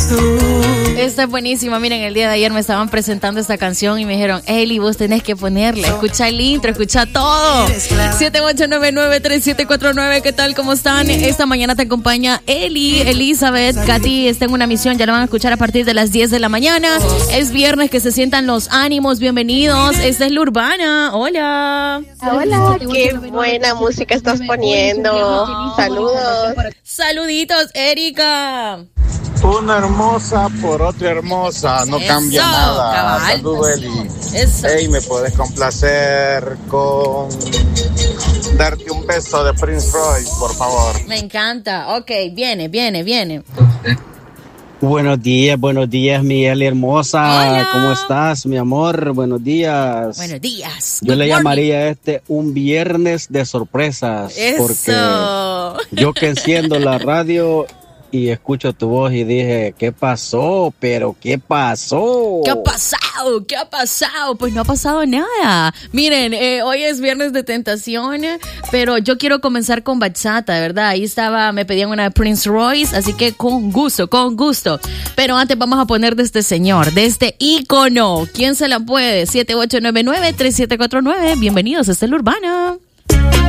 Esta es buenísima. Miren, el día de ayer me estaban presentando esta canción y me dijeron, Eli, vos tenés que ponerla. Escucha el intro, escucha todo. 7899-3749. ¿Qué tal? ¿Cómo están? Esta mañana te acompaña Eli, Elizabeth, Katy. Está en una misión. Ya la van a escuchar a partir de las 10 de la mañana. Es viernes, que se sientan los ánimos. Bienvenidos. Esta es La Urbana. Hola. Hola, qué buena música estás poniendo. Saludos. Saluditos, Erika. Una hermosa por otra hermosa, no Eso, cambia nada. cabal. Saludos, Eli. Eso. Hey, me puedes complacer con darte un beso de Prince Royce, por favor. Me encanta. Ok, viene. Buenos días, mi Eli hermosa. Hola. ¿Cómo estás, mi amor? Buenos días. Buenos días. Yo Good le morning. llamaría un viernes de sorpresas. Eso. Porque yo que enciendo la radio y escucho tu voz y dije, ¿qué pasó? ¿Pero qué pasó? ¿Qué ha pasado? ¿Qué ha pasado? Pues no ha pasado nada. Miren, hoy es viernes de tentación, pero yo quiero comenzar con bachata, de verdad. Ahí me pedían una de Prince Royce, así que con gusto. Pero antes vamos a poner de este señor, de este ícono. ¿Quién se la puede? 7899-3749. Bienvenidos, esta es La Urbana.